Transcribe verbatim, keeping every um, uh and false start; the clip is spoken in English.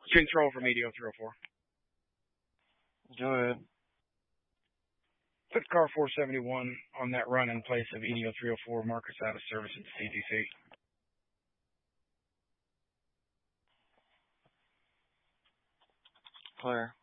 Control from E D O three oh four. Go ahead. Put car four seventy-one on that run in place of E D O three oh four. Marcus out of service at C T C. Clear.